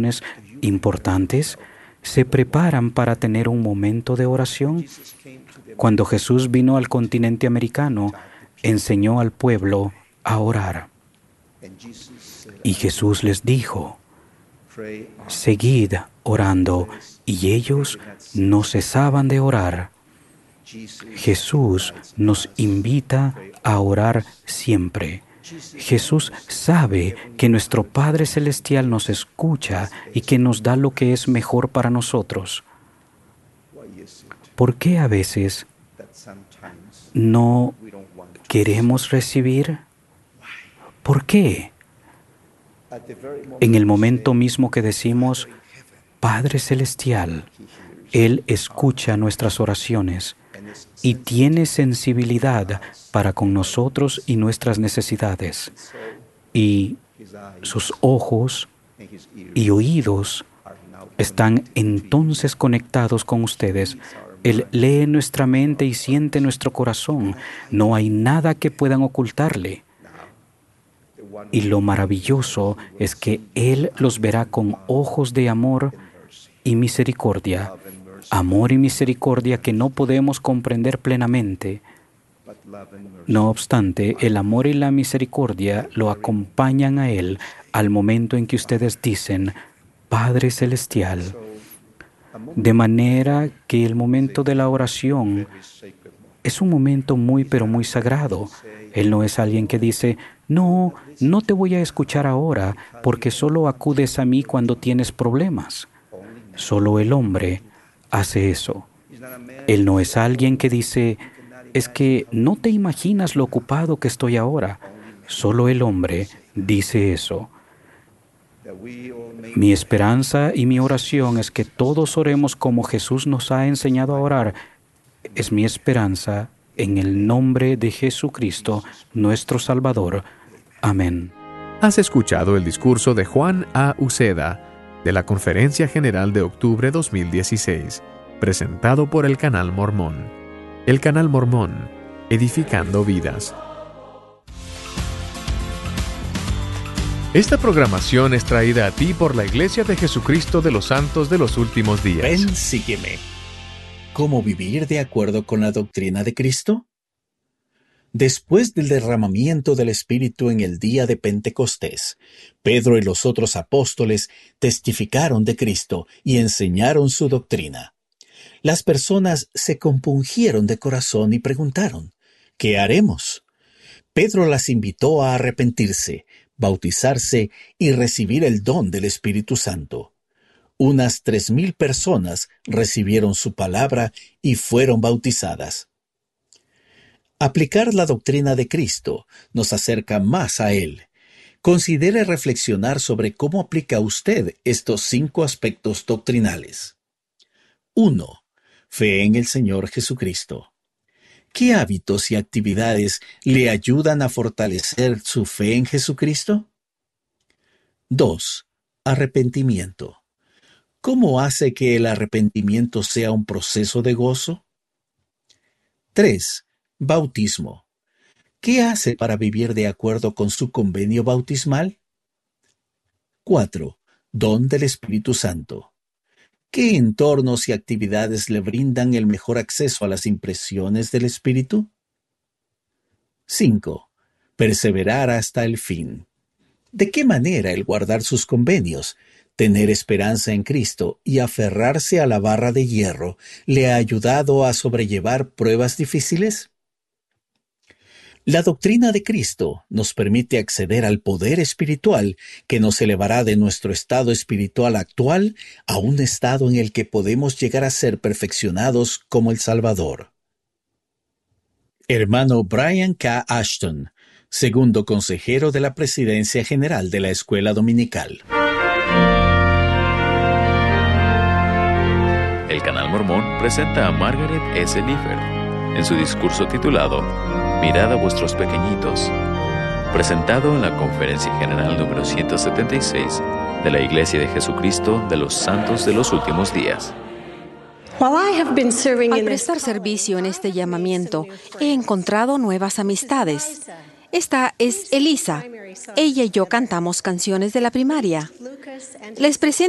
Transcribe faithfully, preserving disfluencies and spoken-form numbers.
situaciones importantes, se preparan para tener un momento de oración. Cuando Jesús vino al continente americano, enseñó al pueblo a orar. Y Jesús les dijo, seguid orando, y ellos no cesaban de orar. Jesús nos invita a orar siempre. Jesús sabe que nuestro Padre Celestial nos escucha y que nos da lo que es mejor para nosotros. ¿Por qué a veces no queremos recibir? ¿Por qué? En el momento mismo que decimos, Padre Celestial, Él escucha nuestras oraciones y tiene sensibilidad para con nosotros y nuestras necesidades. Y sus ojos y oídos están entonces conectados con ustedes. Él lee nuestra mente y siente nuestro corazón. No hay nada que puedan ocultarle. Y lo maravilloso es que Él los verá con ojos de amor y misericordia. Amor y misericordia que no podemos comprender plenamente. No obstante, el amor y la misericordia lo acompañan a Él al momento en que ustedes dicen, Padre Celestial. De manera que el momento de la oración es un momento muy, pero muy sagrado. Él no es alguien que dice, no, no te voy a escuchar ahora porque solo acudes a mí cuando tienes problemas. Solo el hombre hace eso. Él no es alguien que dice, es que no te imaginas lo ocupado que estoy ahora. Solo el hombre dice eso. Mi esperanza y mi oración es que todos oremos como Jesús nos ha enseñado a orar. Es mi esperanza en el nombre de Jesucristo, nuestro Salvador. Amén. Has escuchado el discurso de Juan A. Uceda de la Conferencia General de Octubre dos mil dieciséis, presentado por el Canal Mormón. El Canal Mormón, edificando vidas. Esta programación es traída a ti por la Iglesia de Jesucristo de los Santos de los Últimos Días. Ven, sígueme. ¿Cómo vivir de acuerdo con la doctrina de Cristo? Después del derramamiento del Espíritu en el día de Pentecostés, Pedro y los otros apóstoles testificaron de Cristo y enseñaron su doctrina. Las personas se compungieron de corazón y preguntaron, ¿qué haremos? Pedro las invitó a arrepentirse, bautizarse y recibir el don del Espíritu Santo. Unas tres mil personas recibieron su palabra y fueron bautizadas. Aplicar la doctrina de Cristo nos acerca más a Él. Considere reflexionar sobre cómo aplica usted estos cinco aspectos doctrinales. uno. Fe en el Señor Jesucristo. ¿Qué hábitos y actividades le ayudan a fortalecer su fe en Jesucristo? dos. Arrepentimiento. ¿Cómo hace que el arrepentimiento sea un proceso de gozo? tres. Bautismo. ¿Qué hace para vivir de acuerdo con su convenio bautismal? cuatro. Don del Espíritu Santo. ¿Qué entornos y actividades le brindan el mejor acceso a las impresiones del Espíritu? cinco. Perseverar hasta el fin. ¿De qué manera el guardar sus convenios, tener esperanza en Cristo y aferrarse a la barra de hierro le ha ayudado a sobrellevar pruebas difíciles? La doctrina de Cristo nos permite acceder al poder espiritual que nos elevará de nuestro estado espiritual actual a un estado en el que podemos llegar a ser perfeccionados como el Salvador. Hermano Brian K. Ashton, segundo consejero de la Presidencia General de la Escuela Dominical. El Canal Mormón presenta a Margaret S. Lifford en su discurso titulado Mirad a vuestros pequeñitos, presentado en la Conferencia General número ciento setenta y seis de la Iglesia de Jesucristo de los Santos de los Últimos Días. Al prestar servicio en este llamamiento, he encontrado nuevas amistades. Esta es Elisa. Ella y yo cantamos canciones de la primaria. Les presento